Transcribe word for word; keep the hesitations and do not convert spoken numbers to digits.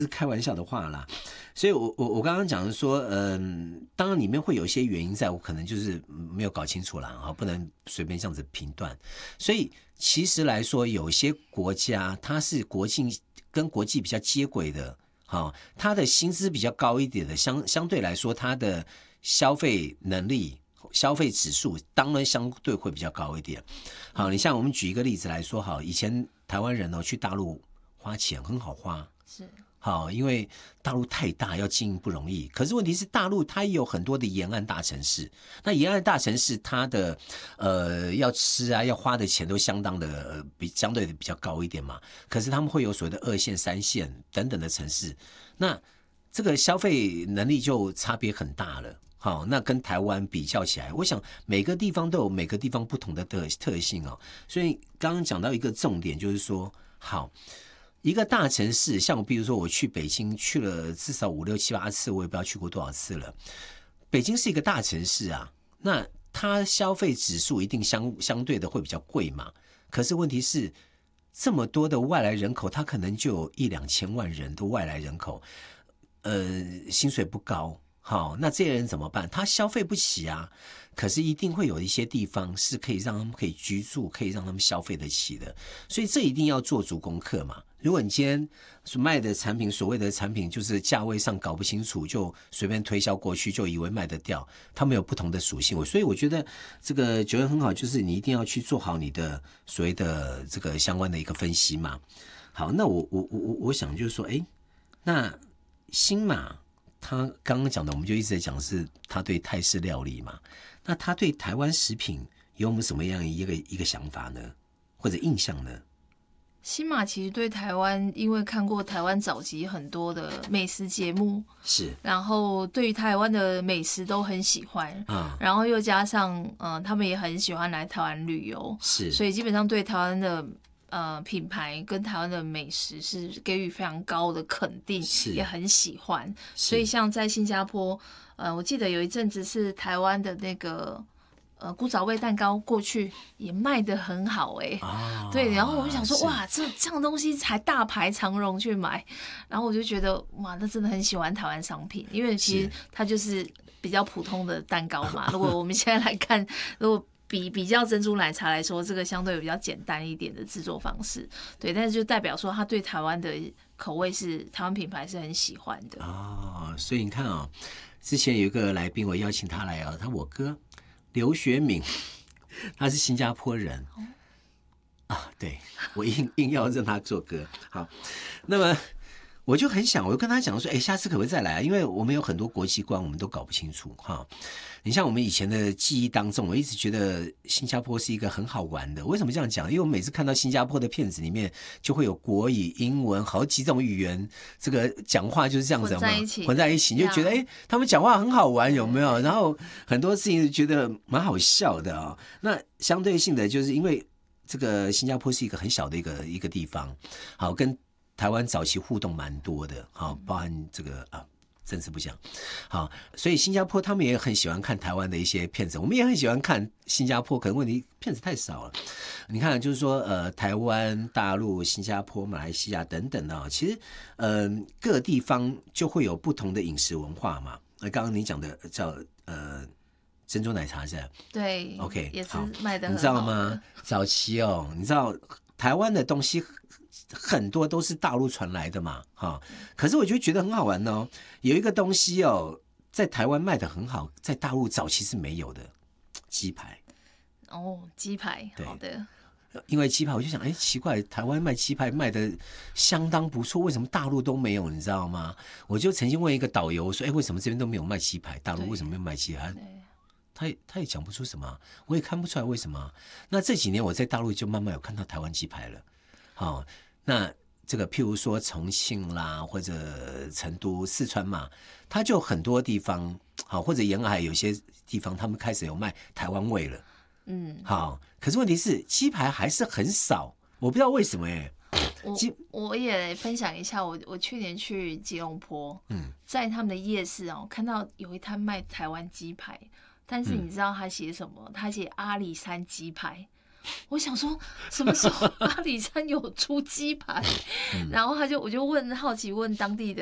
是开玩笑的话啦。所以我我我刚刚讲的说，嗯，当然里面会有一些原因在，我可能就是没有搞清楚啦，啊，不能随便这样子评断。所以其实来说，有些国家它是国际跟国际比较接轨的，好，它的薪资比较高一点的，相相对来说，它的消费能力、消费指数当然相对会比较高一点。好，你像我们举一个例子来说，好，以前台湾人哦去大陆花钱很好花， 是。 好，因为大陆太大，要经营不容易。可是问题是，大陆它也有很多的沿岸大城市，那沿岸大城市它的呃要吃啊，要花的钱都相当的、呃、比相对的比较高一点嘛。可是他们会有所谓的二线、三线等等的城市，那这个消费能力就差别很大了。好，那跟台湾比较起来，我想每个地方都有每个地方不同的特特性哦。所以刚刚讲到一个重点，就是说，好。一个大城市，像比如说我去北京去了至少五六七八次，我也不知道去过多少次了。北京是一个大城市啊，那它消费指数一定相相对的会比较贵嘛。可是问题是，这么多的外来人口，它可能就有一两千万人的外来人口，呃，薪水不高，好，那这些人怎么办？他消费不起啊。可是一定会有一些地方是可以让他们可以居住，可以让他们消费得起的，所以这一定要做足功课嘛。如果你今天卖的产品，所谓的产品就是价位上搞不清楚，就随便推销过去，就以为卖得掉，他们有不同的属性。所以我觉得这个九月很好，就是你一定要去做好你的所谓的这个相关的一个分析嘛。好，那我我我我想就是说，哎，那新马他刚刚讲的，我们就一直在讲是他对泰式料理嘛。那他对台湾食品有没有什么样一个一个想法呢，或者印象呢？ 新马其实对台湾，因为看过台湾早期很多的美食节目， 是，然后对于台湾的美食都很喜欢，啊、然后又加上嗯、呃，他们也很喜欢来台湾旅游， 是， 所以基本上对台湾的呃品牌跟台湾的美食是给予非常高的肯定，也很喜欢。所以像在新加坡，呃，我记得有一阵子是台湾的那个。呃，古早味蛋糕过去也卖得很好哎、欸啊，对，然后我就想说，哇，这这样东西才大排长龙去买，然后我就觉得，哇，那真的很喜欢台湾商品，因为其实它就是比较普通的蛋糕嘛。如果我们现在来看，如果比比较珍珠奶茶来说，这个相对比较简单一点的制作方式，对，但是就代表说他对台湾的口味是台湾品牌是很喜欢的哦。所以你看啊、哦，之前有一个来宾，我邀请他来啊，他我哥。刘学敏，他是新加坡人、哦、啊，对，我硬硬要让他做歌。好，那么我就很想，我就跟他讲说，哎，下次可不可以再来啊？因为我们有很多国际观，我们都搞不清楚哈。你像我们以前的记忆当中，我一直觉得新加坡是一个很好玩的。为什么这样讲？因为我每次看到新加坡的片子里面，就会有国语、英文好几种语言，这个讲话就是这样子嘛，混在一起，混在一起，你就觉得哎，他们讲话很好玩，有没有？然后很多事情觉得蛮好笑的啊、哦。那相对性的，就是因为这个新加坡是一个很小的一个一个地方，好跟台湾早期互动蛮多的，好，包含这个啊。政治不讲，好，所以新加坡他们也很喜欢看台湾的一些片子，我们也很喜欢看新加坡，可能问题片子太少了。你看，就是说，呃，台湾、大陆、新加坡、马来西亚等等的、哦，其实，嗯、呃，各地方就会有不同的饮食文化嘛。那刚刚你讲的叫呃珍珠奶茶是吧？ 对 ，OK， 也是卖的很好的， 你知道吗？早期哦，你知道台湾的东西。很多都是大陆传来的嘛，哈。可是我就觉得很好玩哦，有一个东西哦，在台湾卖的很好，在大陆早期是没有的，鸡排。 哦，鸡排，好的。 因为鸡排，我就想，哎，奇怪，台湾卖鸡排卖的相当不错，为什么大陆都没有？你知道吗？我就曾经问一个导游说，哎，为什么这边都没有卖鸡排？大陆为什么没有卖鸡排？他也他也讲不出什么，我也看不出来为什么。那这几年我在大陆就慢慢有看到台湾鸡排了，好。那这个譬如说重庆啦，或者成都、四川嘛，它就很多地方好，或者沿海有些地方，他们开始有卖台湾味了。嗯，好，可是问题是鸡排还是很少，我不知道为什么哎、 欸。我我也分享一下，我我去年去吉隆坡，嗯，在他们的夜市哦，看到有一摊卖台湾鸡排，但是你知道他写什么？他写阿里山鸡排。 我想说什么时候阿里山有出鸡排？然后他就我就问好奇问当地的。